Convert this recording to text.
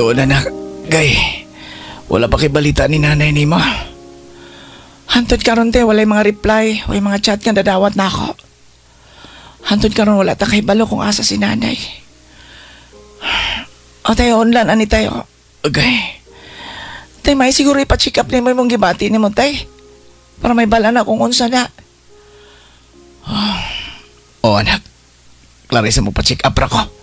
Doon anak, gay. Wala pa kay balita ni nanay ni mo. Hantod karon te, walay mga reply, walay mga chat nga dadawat na ako. Hantod karon wala ta kay balo kung asa si nanay. O tayo, online ani tayo. Gay. Tay, may siguro ipa-check up ni mo mong gibati ni mo, tay. Para may bala na kung unsa na. O anak, Clarissa mo pa check up ra ko.